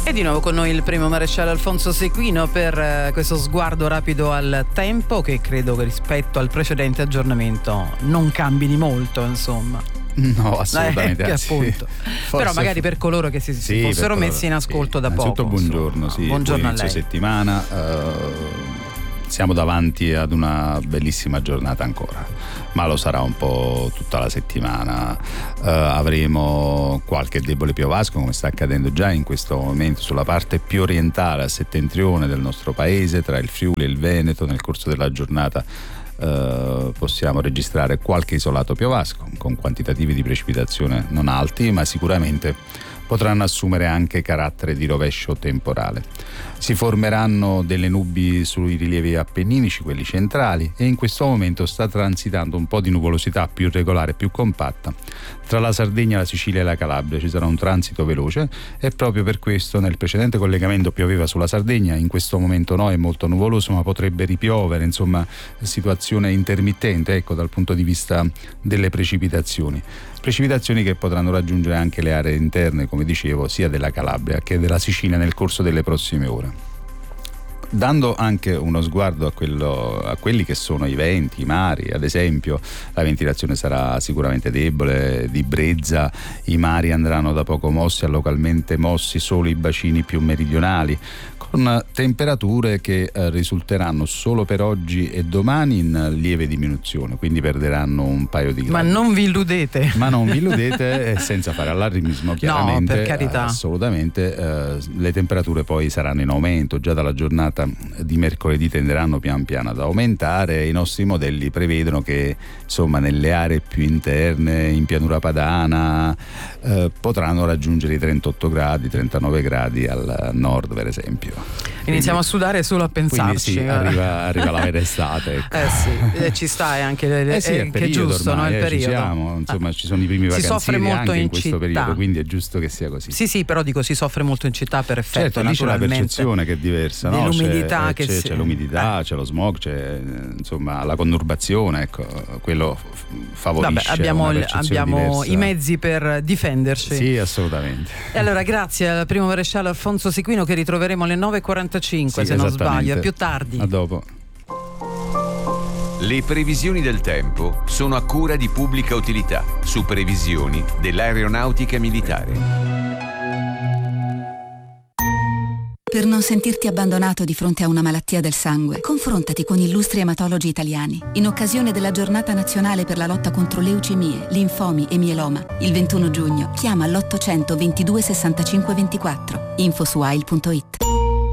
E di nuovo con noi il primo maresciallo Alfonso Sequino per questo sguardo rapido al tempo, che credo che rispetto al precedente aggiornamento non cambi di molto, insomma. No, assolutamente. Appunto. Però magari per coloro che si fossero messi in ascolto da poco. Buongiorno, buongiorno a inizio lei. Settimana. Siamo davanti ad una bellissima giornata ancora, ma lo sarà un po' tutta la settimana. Avremo qualche debole piovasco, come sta accadendo già in questo momento sulla parte più orientale, a settentrione del nostro paese, tra il Friuli e il Veneto. Nel corso della giornata possiamo registrare qualche isolato piovasco con quantitativi di precipitazione non alti, ma sicuramente potranno assumere anche carattere di rovescio temporale. Si formeranno delle nubi sui rilievi appenninici, quelli centrali, e in questo momento sta transitando un po' di nuvolosità più regolare, più compatta. Tra la Sardegna, la Sicilia e la Calabria ci sarà un transito veloce, e proprio per questo nel precedente collegamento pioveva sulla Sardegna, in questo momento no, è molto nuvoloso, ma potrebbe ripiovere, insomma situazione intermittente, ecco, dal punto di vista delle precipitazioni che potranno raggiungere anche le aree interne, come dicevo, sia della Calabria che della Sicilia nel corso delle prossime ore. Dando anche uno sguardo a quelli che sono i venti, i mari, ad esempio, la ventilazione sarà sicuramente debole, di brezza, i mari andranno da poco mossi a localmente mossi solo i bacini più meridionali, con temperature che risulteranno solo per oggi e domani in lieve diminuzione, quindi perderanno un paio di gradi. Ma non vi illudete, senza fare allarmismo, chiaramente. No, per carità. Assolutamente, le temperature poi saranno in aumento, già dalla giornata di mercoledì tenderanno pian piano ad aumentare. I nostri modelli prevedono che, insomma, nelle aree più interne, in pianura padana, potranno raggiungere i 38 gradi, 39 gradi al nord, per esempio. Iniziamo a sudare solo a pensarci. Quindi sì, arriva la vera estate. Ecco. Sì, ci sta, è anche è che è giusto, ormai, no? Il periodo. Ci siamo, insomma, ci sono i primi si soffre vacanzieri molto anche in città. Questo periodo, quindi è giusto che sia così. Sì, però dico, si soffre molto in città per effetto, certo, lì c'è la percezione che è diversa, no? L'umidità c'è l'umidità, c'è lo smog, c'è, insomma, la conurbazione, ecco, quello favorisce. Vabbè, abbiamo diversa. I mezzi per difenderci. Sì, assolutamente. E allora grazie al primo maresciallo Alfonso Sequino, che ritroveremo alle 9.45, se non sbaglio, più tardi. A dopo. Le previsioni del tempo sono a cura di Pubblica Utilità, su previsioni dell'aeronautica militare. Per non sentirti abbandonato di fronte a una malattia del sangue, confrontati con illustri ematologi italiani. In occasione della Giornata Nazionale per la lotta contro leucemie, linfomi e mieloma, il 21 giugno, chiama l'800 22 65 24. Info su AIL.it.